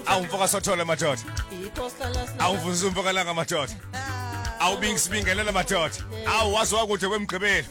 Awumfoka sothole madoda. Iposta last. Awuvuza umfoka langa madoda. Awubingisibingelela madoda. Awazi wakude kwemgqibelo.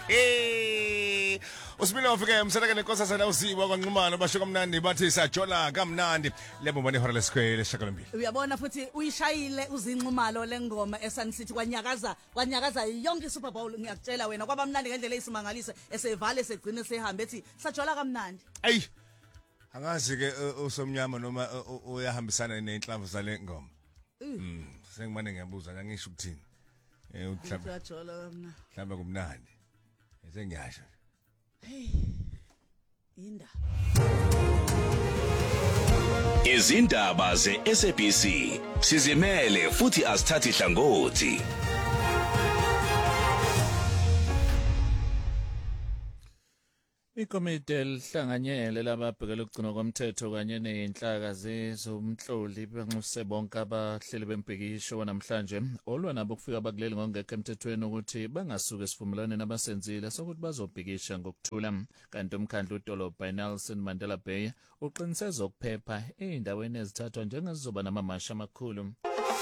Usibile ufike emseleke nenkosazana uziwa kwanqumana basho kamnandi bathi sajola kamnandi lebo bone hora lesikhwele shakalombili. Uyabona futhi uyishayile uzinxumalo lengoma eSun City kwanyakaza yonke iSuper Bowl ngiyakutshela wena kwabamnandi ngendlela eyisimangaliso esevale segcine sehambe ethi sajola kamnandi. Ey angazi ke usomnyama noma uyahambisana nenhlamvu zale ngoma. Sengimane ngiyabuza ngisho ukuthini. Uhlamba Sajola kamnandi. Mhlamba kumnandi. Sengiyasho. Hey. Inda. Izindaba ze-SABC sizimele futhi asithathi hlangothi. Ikomiti elihlanganyele lababhekela ukugcinwa komthetho kanye nezinhlaka zezomhloli banxuse bonke abahleli bembhikisho namhlanje olwa nabo kufika bakuleli ngongekho emthethweni ukuthi bangasuka esivumelwaneni abasenzile sokuthi bazobhikisha ngokuthula kanti umkhandlu udolobha Nelson Mandela Bay uqiniseza ukuphepha ezindaweni ezithathwa njengezizoba namamasha amakhulu.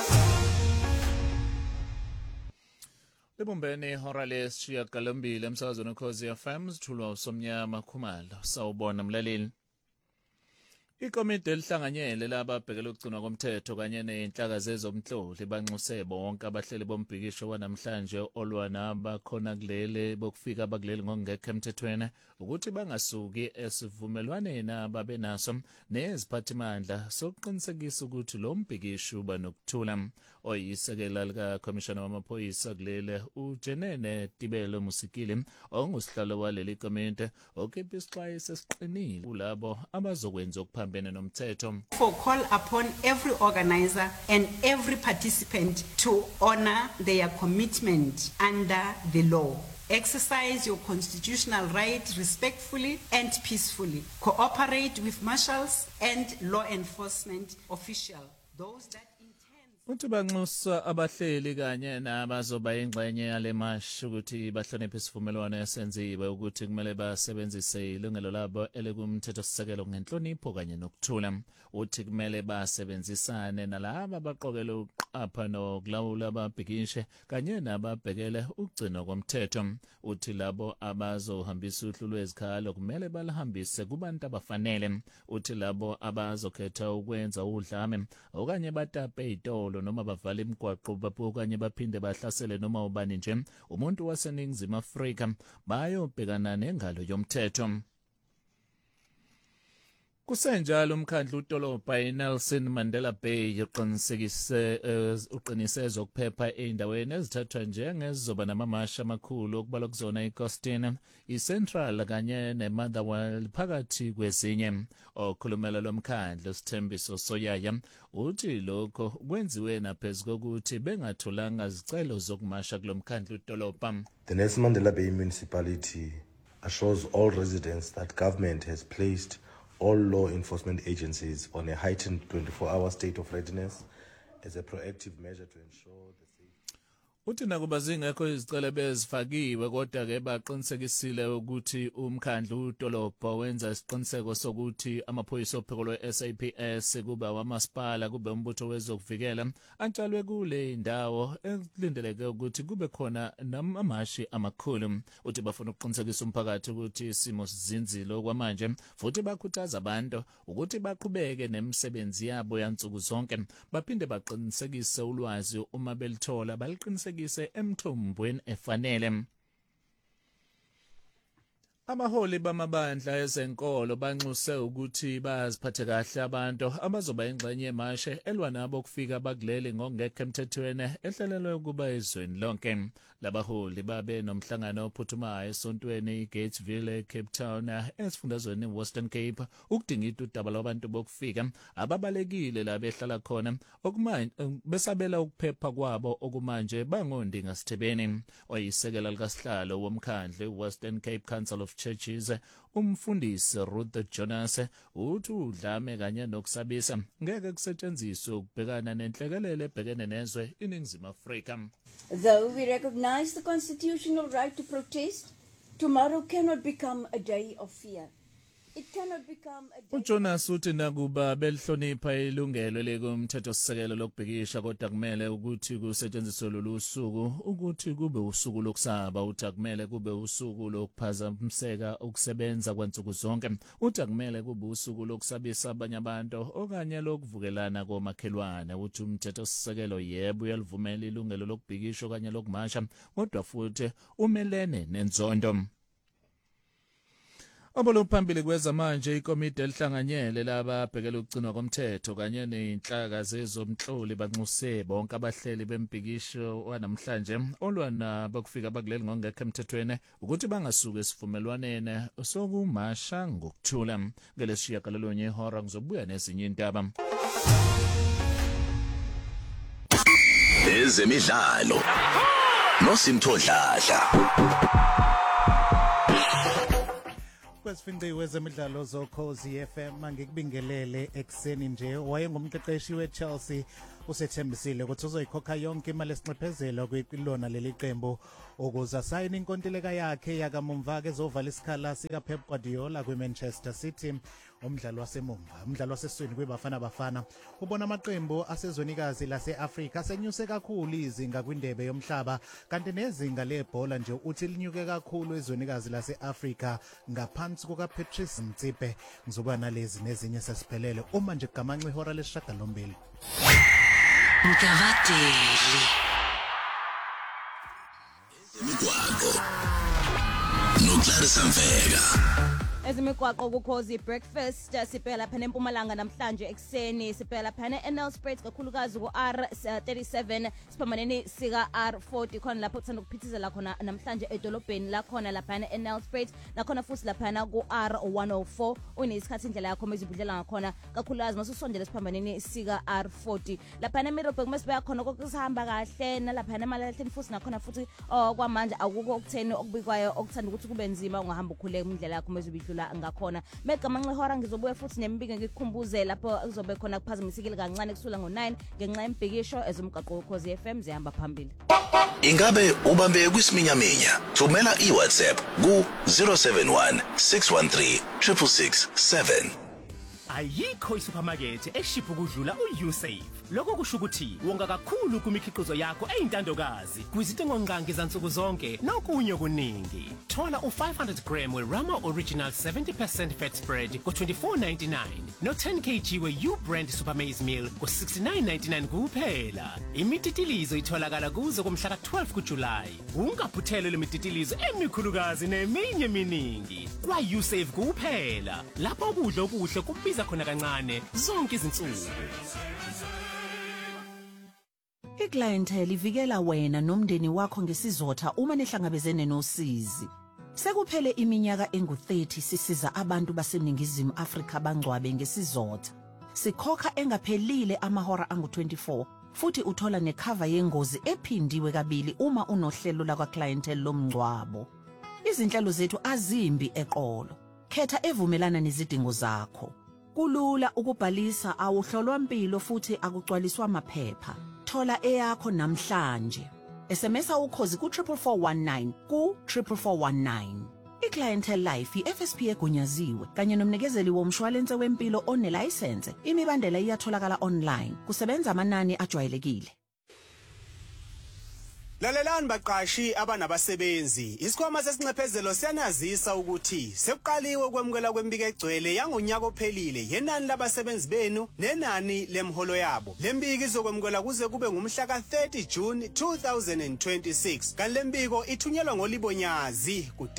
Libumbene ihora lesishiyagalombili emsakazweni Ukhozi FM sithulwa uSomnyama Khumalo sawubona mlaleli. Ikomiti elihlanganyele lababhekela ukugcinwa komthetho kanye nezinhlaka zezomhloli banxuse bonke abahleli bombhikisho wanamhlanje olwa nabakhona kuleli bokufika bakuleli ngongekho emthethweni ukuthi bangasuki esivumelwaneni ababenaso neziphathimandla sokuqinisekisa ukuthi lo mbhikisho uba nokuthula. Oyisekela lika Commissioner wamaphoyisa kuleli uJenene Tibelo Musikile ongusihlalo waleli komiti okhipha isixwayiso esiqinile kulabo abazokwenza for call upon every organizer and every participant to honor their commitment under the law. Exercise your constitutional right respectfully and peacefully. Cooperate with marshals and law enforcement officials. Those that uthi banxusa abahleli kanye nabazoba ingxenye yale masha ukuthi bahloniphe isivumelwano esenziwe ukuthi kumele basebenzise ilungelo labo elikumthethosisekelo ngenhlonipho kanye nokuthula. Uthi kumele basebenzisane nalabo abaqokele uqapha nokulawula ababhikishe kanye nababhekele ukugcinwa komthetho. Uthi labo abazohambisa uhlu lwezikhalo kumele balahambise kubantu abafanele. Uthi labo abazokhetha ukwenza udlame okanye batape izitolo noma bavala imigwaqo okanye baphinde bahlasele noma ubani nje umuntu waseNingizimu Afrika bayobhekana nengalo yomthetho. Kusenjalo umkhandlu udolobha iNelson Mandela Bay uqiniseza ukuphepha ezindaweni ezithathwa njengezizoba namamasha amakhulu okubalwa kuzona iCostina, iCentral kanye neMotherwell phakathi kwezinye. Okhulumela lomkhandlu Sithembiso Soyaya uthi lokho kwenziwe naphezu kokuthi bengatholanga izicelo zokumasha kulomkhandlu udolobha. The Nelson Mandela Bay municipality assures all residents that government has placed all law enforcement agencies on a heightened 24-hour state of readiness as a proactive measure to ensure the safety. Uthi nakuba zingekho izicelo bezifakiwe kodwa ke baqinisekisile ukuthi umkhandlu udolobha wenza isiqiniseko sokuthi amaphoyisa ophiko lwe-SAPS kuba wamasipala kube umbutho wezokuvikela atshalwe kule indawo ekulindeleke ukuthi kube khona namamashi amakhulu. Uthi bafuna ukuqinisekisa umphakathi ukuthi isimo sizinzile okwamanje futhi bakhuthaza abantu ukuthi baqhubeke nemisebenzi yabo yansuku zonke baphinde baqinisekise ulwazi uma belithola baliqinisekise emthombweni efanele. Abaholi bamabandla ezenkolo banxuse ukuthi baziphathe kahle abantu abazoba ingxenye yemashe elwa nabo kufika bakuleli ngongekho emthethweni ehlelelwe ukuba ezweni lonke. Labaholi babe nomhlangano ophuthumayo esontweni eGatesville eCape Town esifundazweni Western Cape ukudinga udaba lwabantu bokufika ababalekile la behlala khona okumanje besabela ukuphepha kwabo okumanje bangondinga sithebeni. Oyisekela likasihlalo womkhandlu Western Cape Council of Churches umfundisi Ruth Jonas uthi udlame kanye nokusabisa ngeke kusetshenziswe ukubhekana nenhlekelele ebhekene nezwe iNingizimu Afrika. Though we recognize the constitutional right to protest, tomorrow cannot become a day of fear. It cannot become a uJonas uthi nakuba belihlonipha ilungelo lekumthetho sisekelo lokubhikisha kodwa kumele ukuthi kusetshenziswe lolu suku ukuthi kube usuku lokusaba uthi kumele kube usuku lokuphazamiseka ukusebenza kwansuku zonke uthi kumele kube usuku lokusabisa abanye abantu okanye lokuvukelana komakhelwane uthi umthetho sisekelo yebo uyalivumela ilungelo lokubhikisha okanye lokumasha kodwa futhi umelene nenzondo. Oboluphambili kweza manje ikomiti elihlanganyele lababhekela ukugcinwa komthetho kanye nenhlaka zezomhloli banxuse bonke abahleli bembhikisho wanamhlanje olwana bakufika bakuleli ngongekho emthethweni ukuthi bangasuka esivumelwaneni sokumasha ngokuthula. Ngeleshiya kalolonye ihora ngizobuya nezinye indaba. Ezemidlalo noSimthodladla. Kwesifinqi wezemidlalo zoKhozi FM ngikubingelele ekseni nje wayengumqeqeshi weChelsea usethembisile ukuthi uzoyikhokha yonke imali esinxephezelo kwilona leli qembu ukuze asayine inkontileka yakhe yakamumva ke ezovala isikhala sika Pep Guardiola kwiManchester City. Umdlalo wasesweni kwibafana ubona amaqembu asezwenikazi lase-Afrika senyuse kakhulu izinga kwindebe yomhlaba kanti nezinga lebhola nje uthi linyuke kakhulu ezwenikazi lase-Afrika ngaphansi kukaPatrice Mtsipe. Ngizoba nalezi nezinye sesiphelele uma nje kugamanxa ihora lesishiyagalombili. Mkavateli Migwaqo noClarissa Mfeka. Ezimigwaqo kuKhozi breakfast sibheka lapha eMpumalanga namhlanje ekseni sibheka lapha eNelspruit kakhulukazi ku-R37 siphambaneni sika R40 khona lapho kuthanda ukuphithizela khona namhlanje edolobheni la khona lapha eNelspruit nakhona futhi lapha ku-R104 unesikhathi indlela yakho mezibudlela ngakhona kakhulukazi masusondela siphambaneni sika R40 lapha eMiddleburg mesibeka khona kokusahamba kahle nalapha eMalahleni futhi nakhona futhi kwamanje akukho okutheni okubikwayo okuthanda ukuthi kube nzima ungahamba ukhuleka indlela yakho mezibidlula ngakhona megamanxa ihora ngizobuya futhi nemibiko ngikukhumbuze lapho kuzobe khona kuphazamisekile kancane kusula ngo9 ngenxa yembhikisho ezomgaqo woKhozi FM zihamba phambili. Ingabe ubambe kwisiminyaminya thumela iWhatsApp ku 071 613 667. Ayikho isupermarket eshipha ukudlula uUsave. Lokho kusho ukuthi wonga kakhulu kumikhiqizo yakho eyintandokazi kwizinto ngonqangi zansuku zonke nokunye okuningi. Thola u500 gram weRama Original 70% fat spread ku 24.99 no 10 kg weUbrand Super Maize Meal ku 69.99 kuphela. Imititilizo itholakala kuzo kumhla ka12 kuJuly. Ungaphuthelwe lemititilizo emikhulukazi neminye eminingi. KwaUsave kuphela. Lapho ukudla okuhle kubiza khona kancane zonke izinsuku. Iclientele ivikela wena nomndeni wakho ngesizotha uma nihlangabezene nosizi. Sekuphele iminyaka engu30 sisiza abantu baseningizimu Afrika bangcwabe ngesizotha. Sikhokha engaphelile amahora angu24 futhi uthola necover yengozi ephindiwe kabili uma unohlelo la kwaclientele lomngcwabo. Izinhlelo zethu azimbi eqolo. Khetha evumelana nezidingo zakho. Kulula ukubhalisa awuhlolwa impilo futhi akugcwaliswa amaphepha. Thola eyakho namhlanje. SMSa uKhozi ku 44419 ku 44419. iClientele Life iFSP egunyaziwe kanye nomnikezeli womshwalense wempilo onelicense. Imibandela iyatholakala online. Kusebenza amanani ajwayelekile. Lalelani baqashi abanabasebenzi isikhwama sesinxephezelo siyanazisa ukuthi sekuqaliwe ukwemukela kwembiko egcwele yangonyaka ophelile yenani labasebenzi benu nenani lemholo yabo. Lembiko izokwemukela kuze kube ngumhla ka30 June 2026 kanti lembiko ithunyelwa ngolibonyazi ku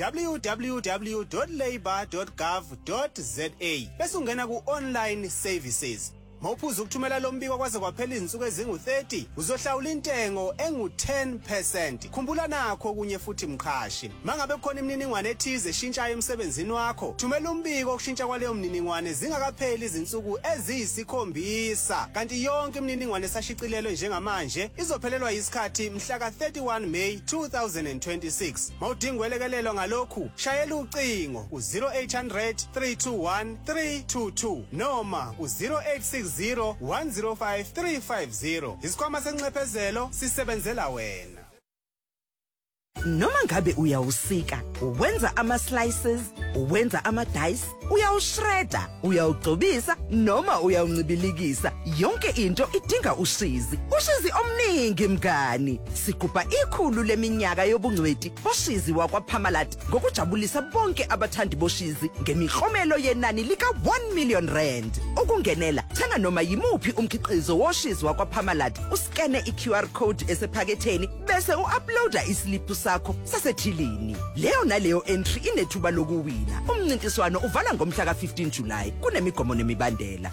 www.labor.gov.za bese ungena ku online services. Mawuphuza ukuthumela lo mbiko kwaze kwaphela izinsuku ezingu30 uzohlawula intengo engu10%. Khumbula nakho kunye futhi mqhashi. Mangabe khona imininingwane ethize eshintshayo emsebenzini wakho, thumela umbiko okushintsha kwaleyo mniningwane zingakapheli izinsuku eziyisikhombisa. Kanti yonke imininingwane esashicilelwe njengamanje izophelelwa isikhathi mhla ka31 May 2026. Mawudinga ukwelekelelwa ngalokhu, shayela ucingo ku0800 321 322 noma ku0860 105 350. Isikhwama senxephezelo sisebenzela wena. noma ngabe uyawusika, uwenza ama-slices, uwenza ama-dice, uyawushredda, uyawugcobisa noma uyawuncibilikisa, yonke into idinga ushizi. Ushizi omningi mngani. Sigubha 100 leminyaka yobungcweti boshizi wakwaParmalat ngokujabulisa bonke abathandi boshizi ngemiklomelo yenani lika 1 million rand. Ukungenela, thenga noma yimuphi umkhiqizo woshizi wakwaParmalat, uskene i-QR code esephaketheni bese u-uploada isliphu sakho sasethilini. Leyo naleyo entry inethuba lokuwina. Umncintiswano uvala ngomhla ka-15 July. Kunemigomo nemibandela.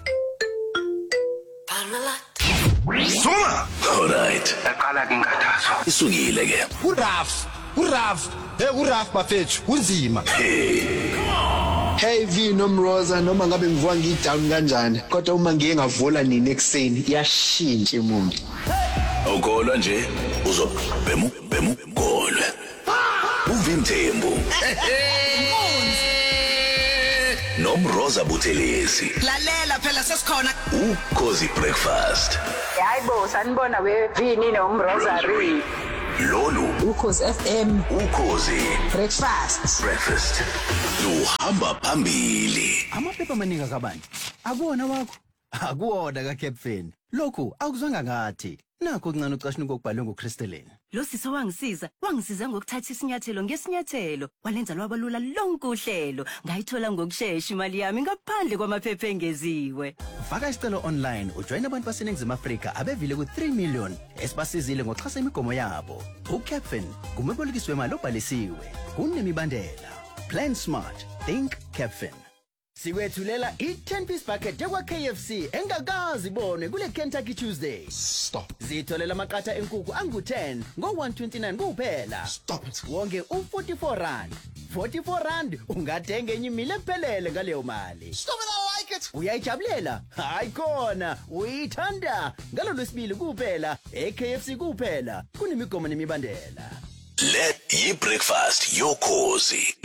Soma! Alright. Aqala kingathazo. Isukile ke. Uraf bafethu, unzima. Hey V nomroza noma ngabe ngivuka ngidown kanjani, kodwa uma ngiye ngavula nini ekseni iyashintsha imundi. Awukholwa nje uzobhemu golwe. Uvimthembu. Nomroza Buthelezi. Lalela phela sesikhona. Ukhozi breakfast. Hayibo sanibona we Vini nomroza Ri. Lolu Ukhozi FM. Ukhozi Breakfast. Uhamba phambili. Amaphepha amaningi kabani? Akuwona wakho? Akuwona kaCaptain. Lokhu akuzwanga ngathi. Nakho kuncane ucashini kokubhalwe nguCrystalline. Lo sisi wangisiza ngokuthatha isinyathelo ngesinyathelo. Walenza lwabalula lonke uhlelo. Ngayithola ngokusheshsha imali yami ngaphandle kwamaphepha engeziwe. Faka isicelo online ujoin abantu baseNingizimu Afrika abevile ku3 million esibasizile ngokuxhasa imigomo yabo. uCaptain ngumebolekisi wemali obhalisiwe. Kunemibandela. Plan smart. Think Captain. Sikwethulela i10 piece bucket yakwa KFC engakazi ibone kule Kentucky Tuesday. Stop. Zitholela amaqatha enkukhu angu10 ngo129 kuphela. Stop it. Wonke u44 rand. 44 rand ungathenga enye imile ephelele ngaleyo mali. Stop it, I like it. Uyayijabulela? Hayi khona, uyithanda. Ngalo lwesibili kuphela, eKFC kuphela. Kunemigomo nemibandela. Let yi breakfast yokhozi.